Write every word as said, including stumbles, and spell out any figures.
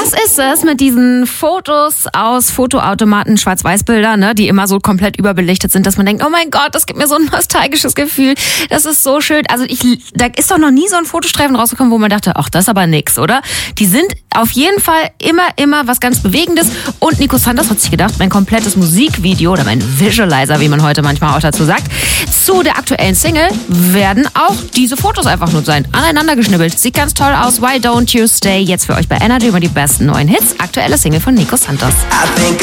Was ist es mit diesen Fotos aus Fotoautomaten, Schwarz-Weiß-Bilder, ne, die immer so komplett überbelichtet sind, dass man denkt, oh mein Gott, das gibt mir so ein nostalgisches Gefühl. Das ist so schön. Also ich, da ist doch noch nie so ein Fotostreifen rausgekommen, wo man dachte, ach, das ist aber nix, oder? Die sind auf jeden Fall immer, immer was ganz Bewegendes. Und Nico Santos hat sich gedacht, mein komplettes Musikvideo oder mein Visualizer, wie man heute manchmal auch dazu sagt, zu der aktuellen Single werden auch diese Fotos einfach nur sein. Aneinander geschnibbelt. Sieht ganz toll aus. Why Don't You Stay? Jetzt für euch bei Energy über die besten neuen Hits. Aktuelle Single von Nico Santos. I think